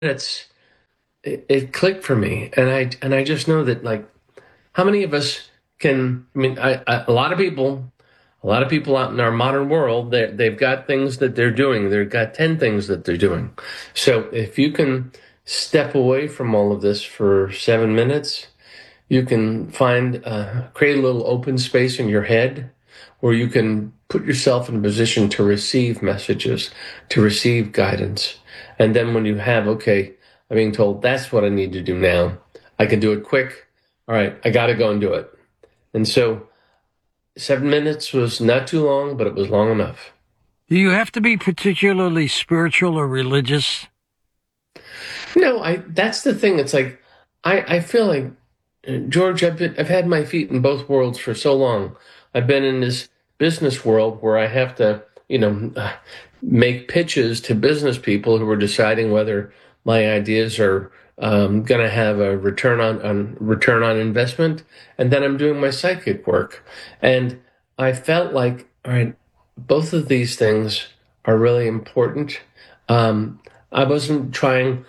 minutes, it clicked for me, and I just know that, like, how many of us can? I mean, a lot of people. A lot of people out in our modern world, they've got things that they're doing. They've got 10 things that they're doing. So if you can step away from all of this for 7 minutes, you can create a little open space in your head where you can put yourself in a position to receive messages, to receive guidance. And then when you have, okay, I'm being told that's what I need to do now. I can do it quick. All right, I got to go and do it. And so 7 minutes was not too long, but it was long enough. Do you have to be particularly spiritual or religious? No, that's the thing. It's like, I feel like, George, I've had my feet in both worlds for so long. I've been in this business world where I have to, make pitches to business people who are deciding whether my ideas are going to have a return on investment. And then I'm doing my psychic work. And I felt like, all right, both of these things are really important. I wasn't trying.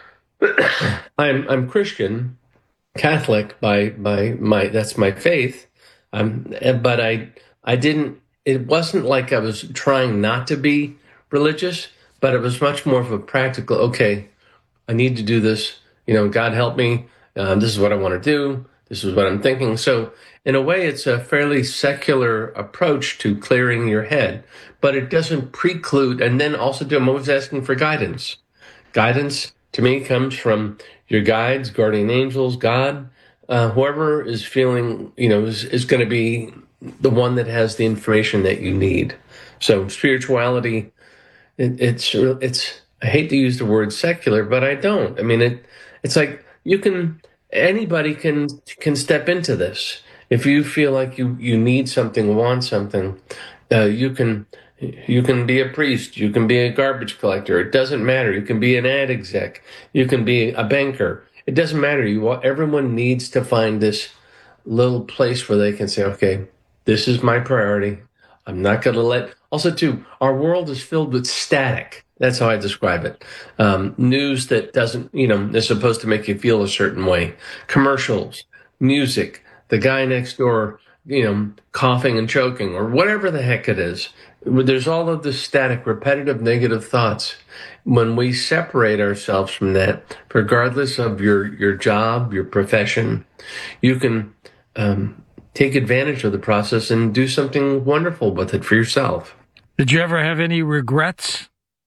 I'm Christian, Catholic by my that's my faith. But I didn't. It wasn't like I was trying not to be religious, but it was much more of a practical. Okay, I need to do this. God help me. This is what I want to do. This is what I'm thinking. So in a way, it's a fairly secular approach to clearing your head, but it doesn't preclude. And then also, I'm always asking for guidance. Guidance to me comes from your guides, guardian angels, God, whoever is feeling, is going to be the one that has the information that you need. So spirituality, it's. I hate to use the word secular, but I don't. I mean, it's like anybody can step into this. If you feel like you need something, want something, you can be a priest, you can be a garbage collector. It doesn't matter. You can be an ad exec, you can be a banker. It doesn't matter. Everyone needs to find this little place where they can say, okay, this is my priority. I'm not going to let. Also, too, our world is filled with static. That's how I describe it. News that doesn't, is supposed to make you feel a certain way. Commercials, music, the guy next door, coughing and choking, or whatever the heck it is. There's all of this static, repetitive, negative thoughts. When we separate ourselves from that, regardless of your job, your profession, you can take advantage of the process and do something wonderful with it for yourself. Did you ever have any regrets?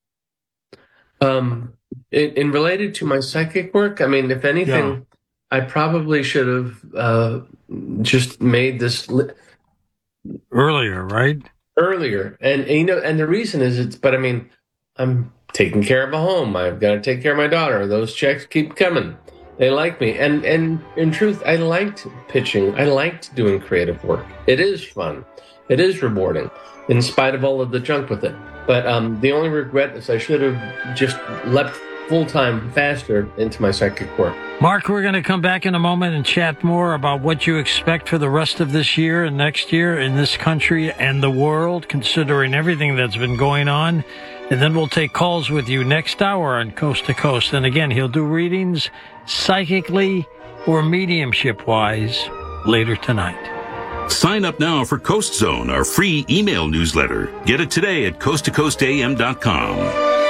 In related to my psychic work, I mean, if anything, I probably should have just made this earlier, right? Earlier, and the reason is but I mean, I'm taking care of a home. I've got to take care of my daughter. Those checks keep coming. They like me, and in truth, I liked pitching. I liked doing creative work. It is fun. It is rewarding, in spite of all of the junk with it. But the only regret is I should have just leapt full-time faster into my psychic work. Mark, we're going to come back in a moment and chat more about what you expect for the rest of this year and next year in this country and the world, considering everything that's been going on. And then we'll take calls with you next hour on Coast to Coast. And again, he'll do readings psychically or mediumship-wise later tonight. Sign up now for Coast Zone, our free email newsletter. Get it today at coasttocoastam.com.